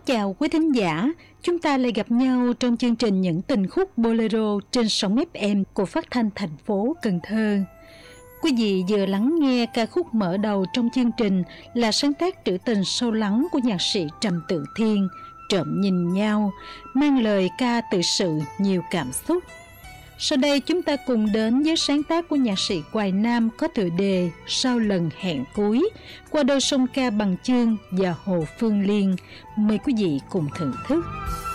chào quý thính giả, chúng ta lại gặp nhau trong chương trình Những tình khúc Bolero trên sóng FM của Phát thanh thành phố Cần Thơ. Quý vị vừa lắng nghe ca khúc mở đầu trong chương trình là sáng tác trữ tình sâu lắng của nhạc sĩ Trầm Tự Thiên, Trộm nhìn nhau, mang lời ca tự sự nhiều cảm xúc. Sau đây chúng ta cùng đến với sáng tác của nhạc sĩ Hoài Nam có tựa đề Sau lần hẹn cuối qua đôi song ca Bằng Chương và Hồ Phương Liên. Mời quý vị cùng thưởng thức.